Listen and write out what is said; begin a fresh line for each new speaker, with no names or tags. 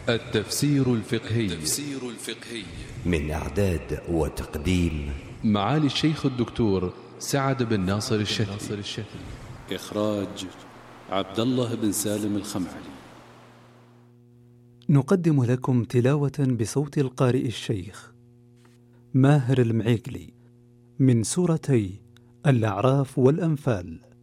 التفسير الفقهي
من إعداد وتقديم
معالي الشيخ الدكتور سعد بن ناصر الشتي.
إخراج عبد الله بن سالم الخمعلي.
نقدم لكم تلاوة بصوت القارئ الشيخ ماهر المعيقلي من سورتي الأعراف والأنفال.